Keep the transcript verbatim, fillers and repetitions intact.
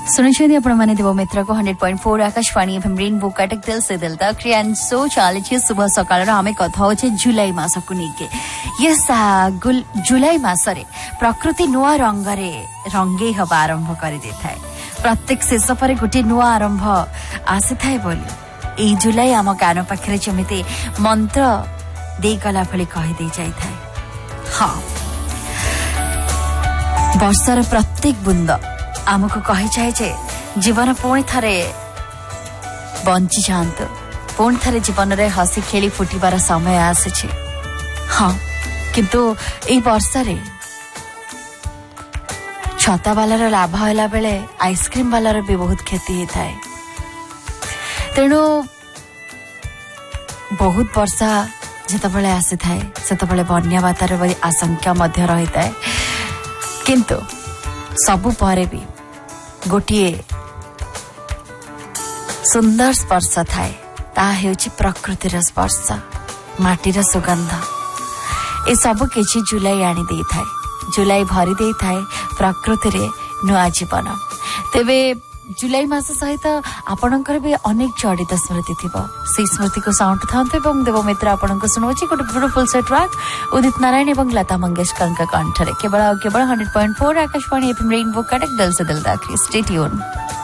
सुनिए आपण माने देव मित्र को hundred point four Akashvani FM rainbow Cuttack दिल से दिल तक एंड सो चलिए सुबह सकाळ आम कथा होचे जुलाई मास को लेके यस जुलाई मास रे प्रकृति नुआ रंग रे रंगे हवा आरंभ कर दे थाए प्रत्येक शेष पर गोटे नुआ आरंभ आसी थाए बोली ए जुलाई आम कान पाखरे जमिते मंत्र दे गला भली कहि दे जाय थाए। हाँ वर्षार प्रत्येक बुंद आमको कही जाए जे जीवन पुणी थरे बंची जातु पुणी थरे जीवन रे हसी खेली फुटिबार समय आसी। हाँ किंतु ए वर्षा रे छता वालार लाभ होला बेले आइसक्रीम वालार भी बहुत क्षति होता है। तेणु बहुत वर्षा जितेबाला आसी थाए सेतेबाला बन्या बातार आशंका मध्य रही थाए किंतु सबु परे भी गोटिए सुंदर स्पर्श थाए ता हेउची प्रकृतिर स्पर्श माटीर सुगंध ए सब किछि जुलाई आनी दे थाए जुलाई भरी दे थाए प्रकृति रे नुआ जीवन। तेबे जुलाई मास सहित आपणकर भी अनेक जड़ित स्मृति थिबो से स्मृति को साउंड थांते एवं देव मित्र आपन को सुनोची गोटे ब्यूटीफुल से ट्रैक उदित नारायण एवं लता मंगेशकर का कंठरे केवल केवल hundred point four Akashvani FM rainbow Cuttack दिल से दिल तक स्टे ट्यून।